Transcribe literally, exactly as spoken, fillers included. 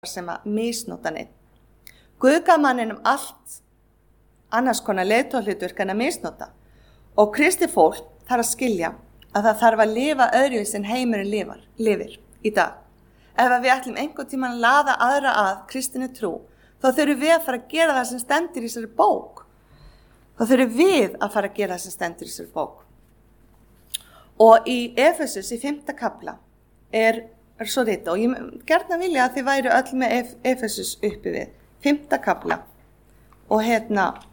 sem að misnota neitt. Guð gaf manninum allt annars konar leiðtogahlutverk en að misnota. Og kristi fólk þarf að skilja að það þarf að lifa öðruvísi en heimurinn lifar, lifir í dag. Ef við ætlum einhvern tímann að laða aðra að kristinni trú, þá þurfum við að fara að gera það sem stendur í þessari bók. Þá þurfum við að fara að gera það sem stendur í þessari bók. Og í Efesus í fimmta kafla er er svo rita, og ég gjarna vilja að þið væru öll með Efesus uppi við, fimmta kafla, og hérna,